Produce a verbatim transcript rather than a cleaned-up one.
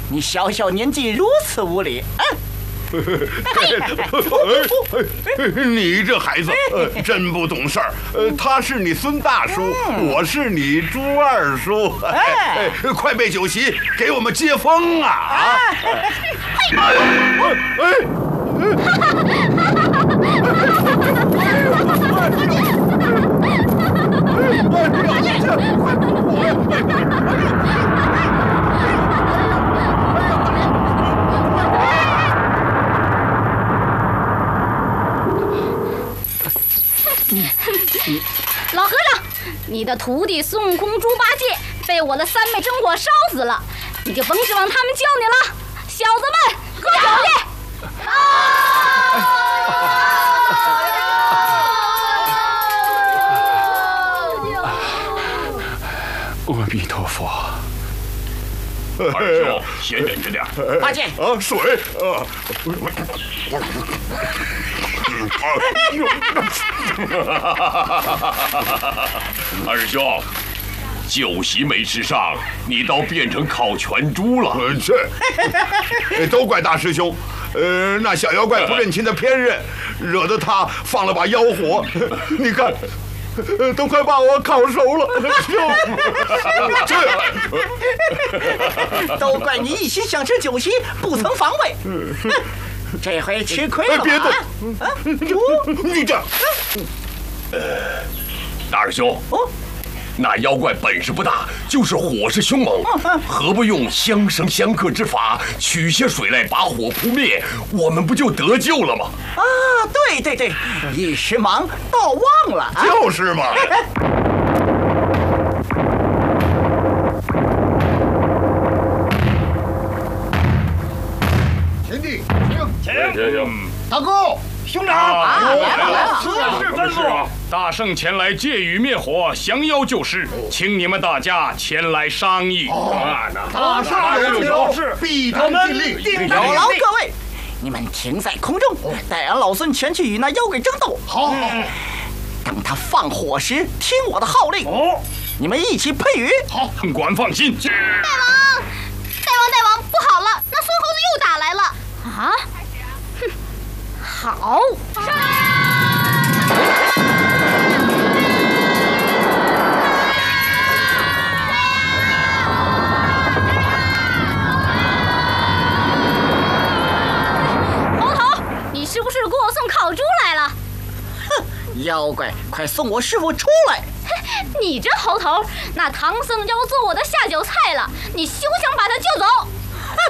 你小小年纪如此无礼，嗯！ 你这孩子，呃，真不懂事儿。呃，他是你孙大叔，嗯、我是你朱二叔。哎，哎快备酒席，给我们接风啊！啊！哎！ 老和尚，你的徒弟孙悟空、猪八戒被我的三昧真火烧死了，你就甭指望他们救你了。小子们，喝酒去！啊！ 阿弥陀佛。 二兄，先忍着点。 八戒啊，水啊！ 二兄，酒席没吃上，你倒变成烤全猪了。 这都怪大师兄，呃，那小妖怪不认亲的偏任，惹得他放了把妖火。你看。都快把我烤熟了， 这都怪你一心想吃酒席，不曾防备。这回吃亏了。 别动！啊，你这…… 呃，大师兄，哦，那妖怪本事不大，就是火势凶猛，何不用相生相克之法，取些水来把火扑灭，我们不就得救了吗？ 啊，对对对，一时忙倒忘了。啊、 就是嘛。 贤弟， 请请请。 大哥，兄长啊，来了来了， 此事吩咐。 大圣前来借雨灭火，降妖救世，请你们大家前来商议。 大圣有事，必当尽力。 有劳各位，你们停在空中，待俺老孙前去与那妖怪争斗。 好， 等他放火时，听我的号令。哦，你们一起配雨。 好， 本官放心。 大王，大王，大王，不好了，那孙猴子又打来了。啊？哼，好。是不是给我送烤猪来了？ 哼，妖怪，快送我师傅出来！ 你这猴头，那唐僧要做我的下酒菜了，你休想把他救走！